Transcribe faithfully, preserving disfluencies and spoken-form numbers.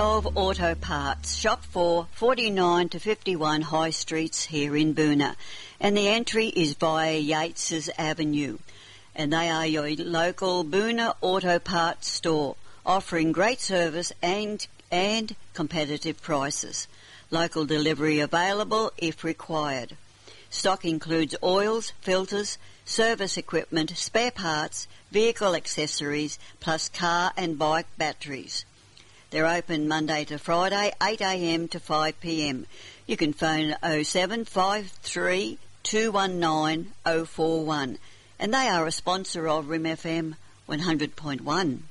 Of Auto Parts, shop for forty-nine to fifty-one High Streets here in Boonah, and the entry is via Yates's Avenue, and they are your local Boonah Auto Parts store, offering great service and and competitive prices. Local delivery available if required. Stock includes oils, filters, service equipment, spare parts, vehicle accessories, plus car and bike batteries. They're open Monday to Friday, eight a m to five p m. You can phone oh seven five three two one nine oh four one. And they are a sponsor of R I M F M one hundred point one.